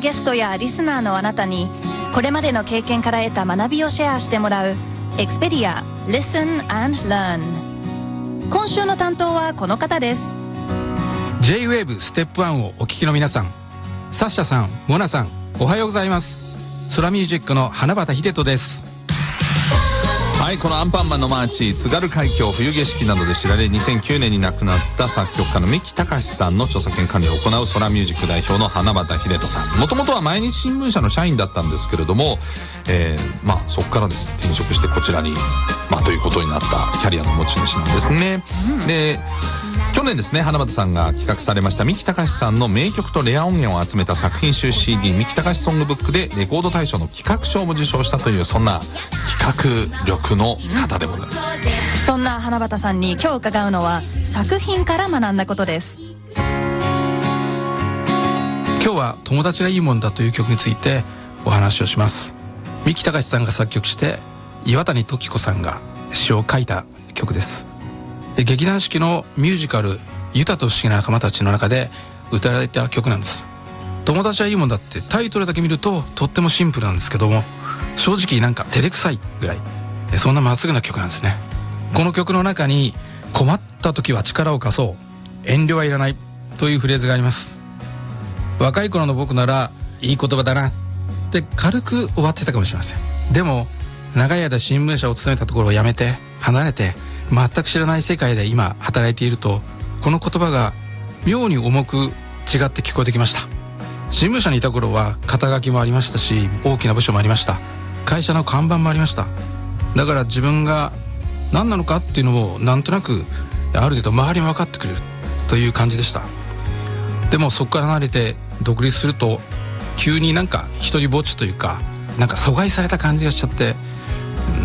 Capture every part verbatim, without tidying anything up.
ゲストやリスナーのあなたにこれまでの経験から得た学びをシェアしてもらう Expedia Listen and Learn。 今週の担当はこの方です。 ジェイウェーブ ステップワンをお聞きの皆さん、サッシャさん、モナさん、おはようございます。ソラミュージックの花畑秀人です。 はい、このアンパンマンのマーチ、津軽海峡冬景色などで知られにせんきゅうねんに亡くなった作曲家の三木たかしさんの著作権管理を行うソラミュージック代表の花畑秀人さん。もともとは毎日新聞社の社員だったんですけれども、えー、まあそこからですね転職してこちらにまあということになったキャリアの持ち主なんですね、うん、で去年ですね、花畑さんが企画されました三木たかしさんの名曲とレア音源を集めた作品集 シーディー 三木たかしソングブックでレコード大賞の企画賞も受賞したという、そんな企画力の方でございます。 そんな花畑さんに今日伺うのは作品から学んだことです。 今日は友達がいいもんだという曲についてお話をします。三木たかしさんが作曲して岩谷時子さんが詩を書いた曲です。劇団四季のミュージカルユタと不思議な仲間たちの中で歌われた曲なんです。友達はいいもんだってタイトルだけ見るととってもシンプルなんですけども、正直なんか照れくさいぐらいそんなまっすぐな曲なんですね。この曲の中に困った時は力を貸そう、遠慮はいらないというフレーズがあります。若い頃の僕ならいい言葉だなって軽く終わってたかもしれません。でも長い間新聞社を務めたところを辞めて離れて全く知らない世界で今働いていると、この言葉が妙に重く違って聞こえてきました。新聞社にいた頃は肩書きもありましたし、大きな部署もありました。会社の看板もありました。だから自分が何なのかっていうのをなんとなくある程度周りも分かってくれるという感じでした。でもそこから離れて独立すると急になんか一人ぼっちというか、なんか阻害された感じがしちゃって、うん、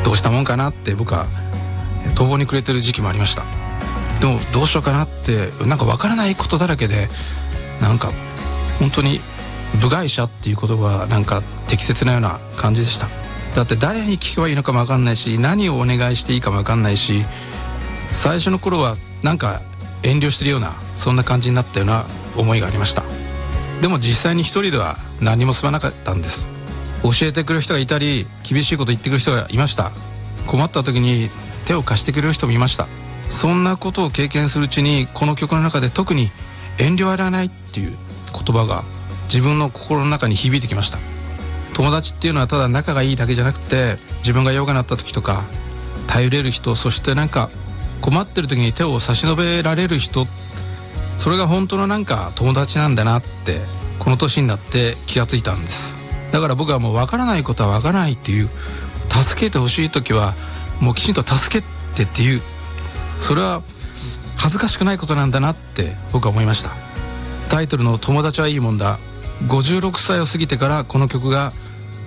どうしたもんかなって僕は途方に暮れてる時期もありました。でもどうしようかなってなんか分からないことだらけで、なんか本当に部外者っていう言葉はなんか適切なような感じでした。だって誰に聞けばいいのかも分かんないし、何をお願いしていいかも分かんないし、最初の頃はなんか遠慮してるような、そんな感じになったような思いがありました。でも実際に一人では何も進まなかったんです。教えてくれる人がいたり、厳しいこと言ってくる人がいました。困った時に手を貸してくれる人もいました。そんなことを経験するうちに、この曲の中で特に遠慮はいらないっていう言葉が自分の心の中に響いてきました。友達っていうのはただ仲がいいだけじゃなくて、自分が弱くなった時とか頼れる人、そしてなんか困ってる時に手を差し伸べられる人、それが本当のなんか友達なんだなってこの年になって気がついたんです。だから僕はもう分からないことは分からないっていう、助けてほしい時はもうきちんと助けてっていう、それは恥ずかしくないことなんだなって僕は思いました。タイトルの友達はいいもんだ、ごじゅうろくさいを過ぎてからこの曲が